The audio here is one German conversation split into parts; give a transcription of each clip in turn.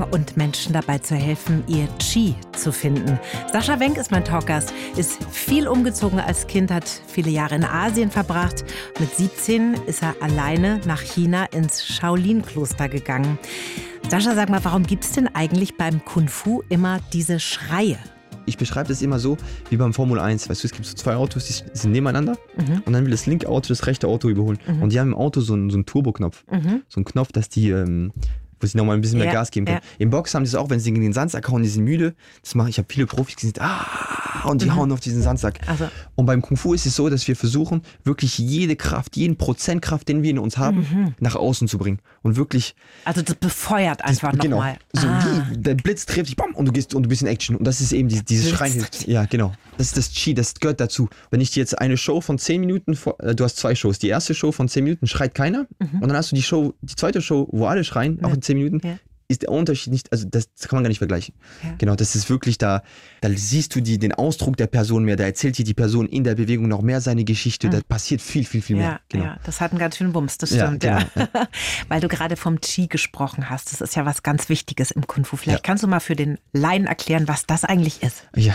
und Menschen dabei zu helfen, ihr Qi zu finden. Sascha Wenk ist mein Talkgast, ist viel umgezogen als Kind, hat viele Jahre in Asien verbracht. Mit 17 ist er alleine nach China ins Shaolin-Kloster gegangen. Sascha, sag mal, warum gibt es denn eigentlich beim Kung Fu immer diese Schreie? Ich beschreibe das immer so wie beim Formel 1. Weißt du, es gibt so zwei Autos, die sind nebeneinander und dann will das linke Auto das rechte Auto überholen. Und die haben im Auto so einen Turboknopf. So einen Knopf, dass die, wo sie nochmal ein bisschen mehr Gas geben können. Im Box haben die es auch, wenn sie gegen den Sandsack hauen, die sind müde. Das mache ich. Ich habe viele Profis gesehen, und die hauen auf diesen Sandsack. Also. Und beim Kung Fu ist es so, dass wir versuchen, wirklich jede Kraft, jeden Prozent Kraft, den wir in uns haben, nach außen zu bringen. Und wirklich. Also das befeuert einfach nochmal. Genau. So wie der Blitz trifft dich, bam, und du bist in Action. Und das ist eben dieses Schreien hilft. Ja, genau. Das ist das Qi, das gehört dazu. Wenn ich dir jetzt eine Show von 10 Minuten, du hast 2 Shows. Die erste Show von 10 Minuten schreit keiner. Und dann hast du die zweite Show, wo alle schreien, auch in 10 Minuten. Ja. Ist der Unterschied nicht, also das kann man gar nicht vergleichen. Ja. Genau, das ist wirklich da siehst du den Ausdruck der Person mehr, da erzählt dir die Person in der Bewegung noch mehr seine Geschichte, da passiert viel mehr. Genau. Ja, das hat einen ganz schönen Bums, das stimmt. Ja, genau. Ja. Weil du gerade vom Qi gesprochen hast, das ist ja was ganz Wichtiges im Kung Fu. Vielleicht kannst du mal für den Laien erklären, was das eigentlich ist. Ja,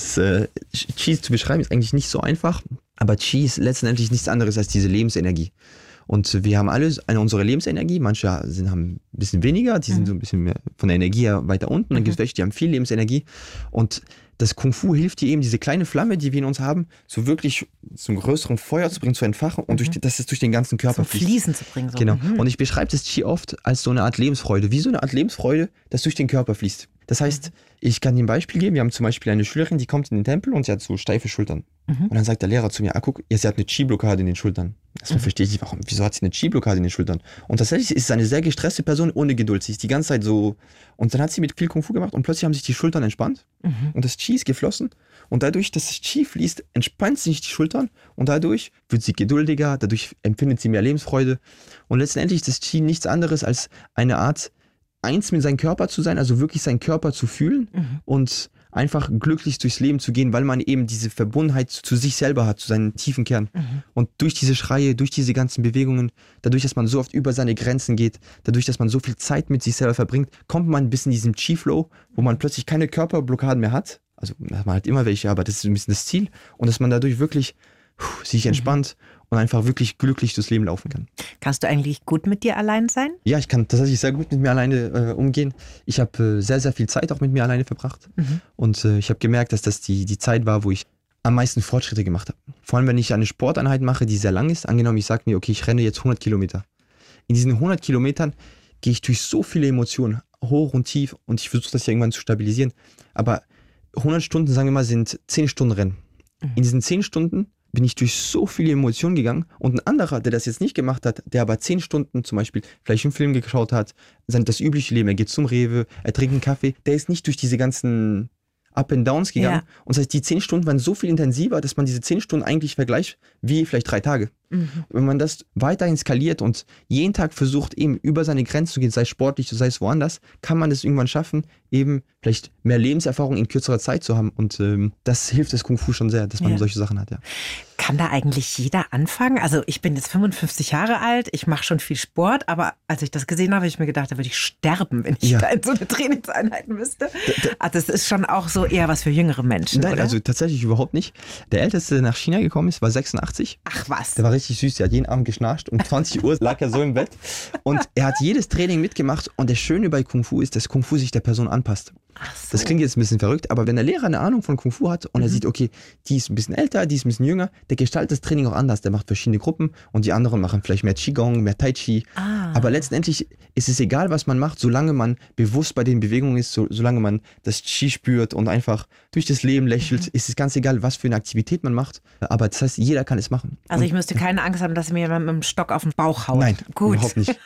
Qi zu beschreiben ist eigentlich nicht so einfach, aber Qi ist letztendlich nichts anderes als diese Lebensenergie. Und wir haben alle unsere Lebensenergie. Manche haben ein bisschen weniger, die sind so ein bisschen mehr von der Energie her weiter unten. Dann gibt es welche, die haben viel Lebensenergie. Und das Kung Fu hilft dir eben, diese kleine Flamme, die wir in uns haben, so wirklich zum größeren Feuer zu bringen, zu entfachen und dass es durch den ganzen Körper fließt. Zum Fließen zu bringen. So. Genau. Und ich beschreibe das Qi oft als so eine Art Lebensfreude. Wie so eine Art Lebensfreude, das durch den Körper fließt. Das heißt, ich kann dir ein Beispiel geben. Wir haben zum Beispiel eine Schülerin, die kommt in den Tempel und sie hat so steife Schultern. Und dann sagt der Lehrer zu mir, guck, sie hat eine Qi-Blockade in den Schultern. Erstmal verstehe ich nicht, wieso hat sie eine Qi-Blockade in den Schultern? Und tatsächlich ist es eine sehr gestresste Person ohne Geduld. Sie ist die ganze Zeit so. Und dann hat sie mit viel Kung Fu gemacht und plötzlich haben sich die Schultern entspannt. Und das Qi ist geflossen. Und dadurch, dass das Qi fließt, entspannt sich die Schultern. Und dadurch wird sie geduldiger, dadurch empfindet sie mehr Lebensfreude. Und letztendlich ist das Qi nichts anderes als eine Art, eins mit seinem Körper zu sein, also wirklich seinen Körper zu fühlen und einfach glücklich durchs Leben zu gehen, weil man eben diese Verbundenheit zu sich selber hat, zu seinem tiefen Kern. Und durch diese Schreie, durch diese ganzen Bewegungen, dadurch, dass man so oft über seine Grenzen geht, dadurch, dass man so viel Zeit mit sich selber verbringt, kommt man bis in diesen Qi-Flow, wo man plötzlich keine Körperblockaden mehr hat. Also man hat immer welche, aber das ist ein bisschen das Ziel. Und dass man dadurch wirklich sich entspannt und einfach wirklich glücklich durchs Leben laufen kann. Kannst du eigentlich gut mit dir allein sein? Ja, ich kann tatsächlich sehr gut mit mir alleine umgehen. Ich habe sehr, sehr viel Zeit auch mit mir alleine verbracht. Und ich habe gemerkt, dass das die Zeit war, wo ich am meisten Fortschritte gemacht habe. Vor allem, wenn ich eine Sporteinheit mache, die sehr lang ist. Angenommen, ich sage mir, okay, ich renne jetzt 100 Kilometer. In diesen 100 Kilometern gehe ich durch so viele Emotionen, hoch und tief. Und ich versuche das ja irgendwann zu stabilisieren. Aber 100 Stunden, sagen wir mal, sind 10 Stunden Rennen. In diesen 10 Stunden bin ich durch so viele Emotionen gegangen und ein anderer, der das jetzt nicht gemacht hat, der aber 10 Stunden zum Beispiel vielleicht einen Film geschaut hat, das übliche Leben, er geht zum Rewe, er trinkt einen Kaffee, der ist nicht durch diese ganzen Up and Downs gegangen. Und das heißt, die 10 Stunden waren so viel intensiver, dass man diese 10 Stunden eigentlich vergleicht wie vielleicht 3 Tage. Wenn man das weiterhin skaliert und jeden Tag versucht, eben über seine Grenzen zu gehen, sei es sportlich, sei es woanders, kann man es irgendwann schaffen, eben vielleicht mehr Lebenserfahrung in kürzerer Zeit zu haben. Und das hilft das Kung Fu schon sehr, dass man solche Sachen hat, ja. Kann da eigentlich jeder anfangen? Also ich bin jetzt 55 Jahre alt, ich mache schon viel Sport, aber als ich das gesehen habe, habe ich mir gedacht, da würde ich sterben, wenn ich da in so eine Trainingseinheit müsste. Das ist schon auch so eher was für jüngere Menschen, Nein, oder? Also tatsächlich überhaupt nicht. Der Älteste, der nach China gekommen ist, war 86. Ach was. Der war richtig süß, der hat jeden Abend geschnarcht. Um 20 Uhr lag er so im Bett. Und er hat jedes Training mitgemacht. Und das Schöne bei Kung Fu ist, dass Kung Fu sich der Person anpasst. Ach so. Das klingt jetzt ein bisschen verrückt, aber wenn der Lehrer eine Ahnung von Kung Fu hat und er sieht, okay, die ist ein bisschen älter, die ist ein bisschen jünger, der gestaltet das Training auch anders. Der macht verschiedene Gruppen und die anderen machen vielleicht mehr Qigong, mehr Tai Chi. Aber letztendlich ist es egal, was man macht, solange man bewusst bei den Bewegungen ist, solange man das Qi spürt und einfach durch das Leben lächelt, ist es ganz egal, was für eine Aktivität man macht. Aber das heißt, jeder kann es machen. Also ich müsste keine Angst haben, dass mir jemand mit dem Stock auf den Bauch haut. Nein, gut. Überhaupt nicht.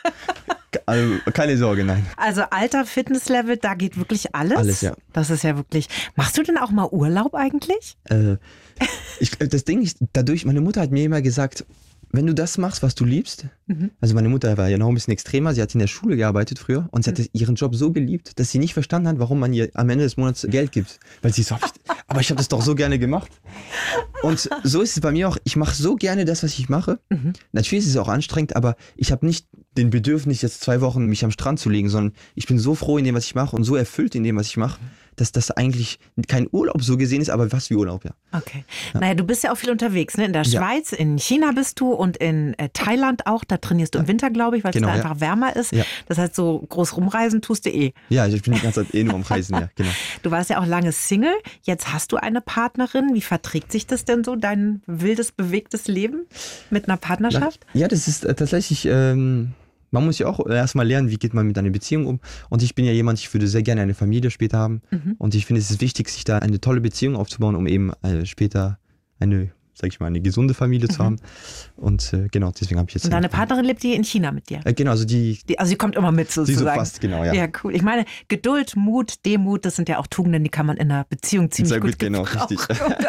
Also, keine Sorge, nein. Also Alter, Fitnesslevel, da geht wirklich alles? Alles, ja. Das ist ja wirklich... Machst du denn auch mal Urlaub eigentlich? Das Ding ist, dadurch, meine Mutter hat mir immer gesagt, wenn du das machst, was du liebst, also meine Mutter war ja noch ein bisschen extremer, sie hat in der Schule gearbeitet früher und sie hat ihren Job so geliebt, dass sie nicht verstanden hat, warum man ihr am Ende des Monats Geld gibt. Weil sie so, aber ich habe das doch so gerne gemacht. Und so ist es bei mir auch, ich mache so gerne das, was ich mache. Natürlich ist es auch anstrengend, aber ich habe nicht den Bedürfnis, jetzt 2 Wochen mich am Strand zu legen, sondern ich bin so froh in dem, was ich mache und so erfüllt in dem, was ich mache, dass das eigentlich kein Urlaub so gesehen ist, aber fast wie Urlaub, ja. Okay. Ja. Naja, du bist ja auch viel unterwegs, ne? In der Schweiz, in China bist du und in Thailand auch. Da trainierst du im Winter, glaube ich, weil es da einfach wärmer ist. Ja. Das heißt, so groß rumreisen tust du eh. Ja, ich bin die ganze Zeit nur am Reisen, ja, genau. Du warst ja auch lange Single. Jetzt hast du eine Partnerin. Wie verträgt sich das denn so, dein wildes, bewegtes Leben mit einer Partnerschaft? Ja, das ist tatsächlich... Man muss ja auch erstmal lernen, wie geht man mit einer Beziehung um. Und ich bin ja jemand, ich würde sehr gerne eine Familie später haben. Und ich finde, es ist wichtig, sich da eine tolle Beziehung aufzubauen, um eben später eine gesunde Familie zu haben. Und genau, deswegen habe ich jetzt... Und deine Partnerin lebt die in China mit dir? Genau, also die kommt immer mit sozusagen. Die so fast, genau, ja. Ja, cool. Ich meine, Geduld, Mut, Demut, das sind ja auch Tugenden, die kann man in einer Beziehung ziemlich sehr gut genau, richtig.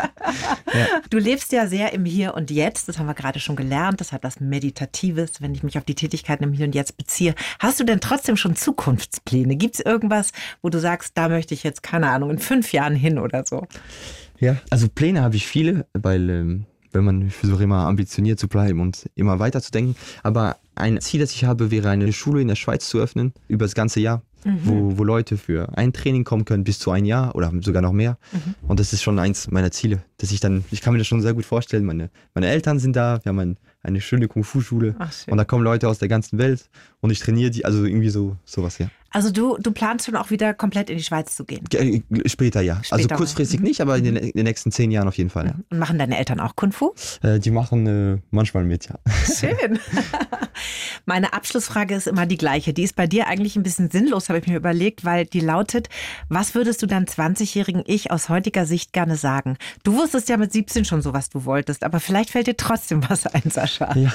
Ja. Du lebst ja sehr im Hier und Jetzt, das haben wir gerade schon gelernt, das hat was Meditatives, wenn ich mich auf die Tätigkeiten im Hier und Jetzt beziehe. Hast du denn trotzdem schon Zukunftspläne? Gibt es irgendwas, wo du sagst, da möchte ich jetzt, keine Ahnung, in 5 Jahren hin oder so? Ja, also Pläne habe ich viele, weil wenn man versucht immer ambitioniert zu bleiben und immer weiter zu denken. Aber ein Ziel, das ich habe, wäre eine Schule in der Schweiz zu öffnen, über das ganze Jahr, wo Leute für ein Training kommen können, bis zu 1 Jahr oder sogar noch mehr. Und das ist schon eins meiner Ziele, dass ich kann mir das schon sehr gut vorstellen. Meine Eltern sind da, wir haben eine schöne Kung-Fu-Schule und da kommen Leute aus der ganzen Welt und ich trainiere die, also irgendwie sowas, ja. Also du planst schon auch wieder komplett in die Schweiz zu gehen? Später, ja. Also kurzfristig nicht, aber in den nächsten 10 Jahren auf jeden Fall, ja. Und machen deine Eltern auch Kung-Fu? Die machen manchmal mit, ja. Schön. Meine Abschlussfrage ist immer die gleiche. Die ist bei dir eigentlich ein bisschen sinnlos, habe ich mir überlegt, weil die lautet, was würdest du deinem 20-jährigen Ich aus heutiger Sicht gerne sagen? Du wusstest ja mit 17 schon so, was du wolltest, aber vielleicht fällt dir trotzdem was ein, Sascha. Ja.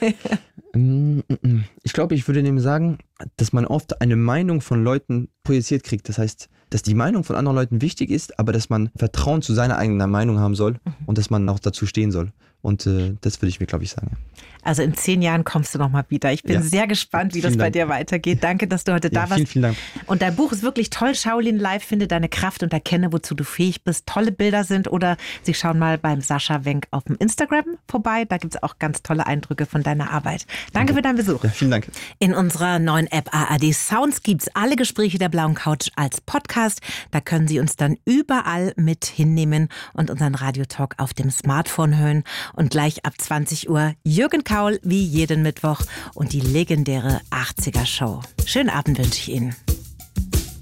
Ich glaube, ich würde dem sagen, dass man oft eine Meinung von Leuten projiziert kriegt. Das heißt, dass die Meinung von anderen Leuten wichtig ist, aber dass man Vertrauen zu seiner eigenen Meinung haben soll und dass man auch dazu stehen soll. Und das würde ich mir, glaube ich, sagen. Also in 10 Jahren kommst du noch mal wieder. Ich bin sehr gespannt, wie das bei dir weitergeht. Danke, dass du heute da warst. Vielen Dank. Und dein Buch ist wirklich toll. Shaolin Live, finde deine Kraft und erkenne, wozu du fähig bist. Tolle Bilder sind. Oder Sie schauen mal beim Sascha Wenk auf dem Instagram vorbei. Da gibt es auch ganz tolle Eindrücke von deiner Arbeit. Danke für deinen Besuch. Ja, vielen Dank. In unserer neuen App ARD Sounds gibt es alle Gespräche der Blauen Couch als Podcast. Da können Sie uns dann überall mit hinnehmen und unseren Radiotalk auf dem Smartphone hören. Und gleich ab 20 Uhr Jürgen Kaul wie jeden Mittwoch und die legendäre 80er Show. Schönen Abend wünsche ich Ihnen.